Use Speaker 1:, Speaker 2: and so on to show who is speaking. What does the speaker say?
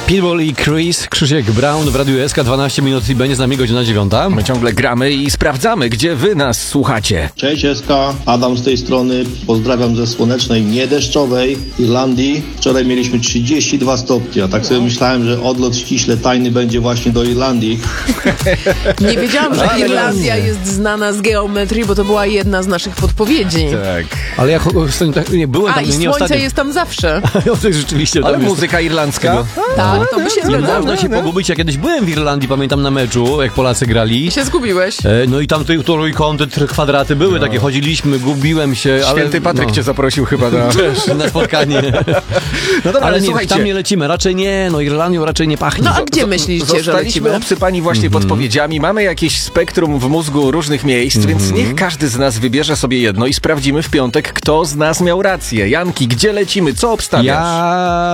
Speaker 1: Pitbull i Chris, Krzysiek Brown w Radiu SK, 12 minut i będzie z nami godzina 9.
Speaker 2: My ciągle gramy i sprawdzamy, gdzie wy nas słuchacie.
Speaker 3: Cześć SK, Adam z tej strony. Pozdrawiam ze słonecznej, niedeszczowej Irlandii. Wczoraj mieliśmy 32 stopnie, a tak sobie myślałem, że odlot ściśle tajny będzie właśnie do Irlandii.
Speaker 4: Nie wiedziałam, że Irlandia jest znana z geometrii, bo to była jedna z naszych podpowiedzi.
Speaker 2: Tak.
Speaker 1: Ale ja nie byłem
Speaker 4: A
Speaker 1: tam,
Speaker 4: i
Speaker 1: nie
Speaker 4: słońce
Speaker 1: ostatnio.
Speaker 4: jest tam zawsze.
Speaker 1: Rzeczywiście.
Speaker 2: Ale
Speaker 1: tam jest.
Speaker 2: muzyka irlandzka?
Speaker 4: Tak, to by się
Speaker 1: Nie
Speaker 4: zgadzało.
Speaker 1: można się pogubić. Ja kiedyś byłem w Irlandii, pamiętam na meczu, jak Polacy grali.
Speaker 4: I się zgubiłeś.
Speaker 1: No i tam te trójkąty, kwadraty były takie, chodziliśmy, gubiłem się. Ale,
Speaker 2: Święty Patryk cię zaprosił chyba
Speaker 1: na spotkanie.
Speaker 2: No dobra,
Speaker 1: Ale nie,
Speaker 2: słuchajcie.
Speaker 1: tam nie lecimy, raczej nie, no Irlandią raczej nie pachnie.
Speaker 4: No a gdzie myślicie, że
Speaker 2: Zostaliśmy
Speaker 4: lecimy?
Speaker 2: obsypani właśnie podpowiedziami. Mamy jakieś spektrum w mózgu różnych miejsc, więc niech każdy z nas wybierze sobie jedno i sprawdzimy w piątek, kto z nas miał rację. Janki, gdzie lecimy? Co obstawiasz?
Speaker 1: Ja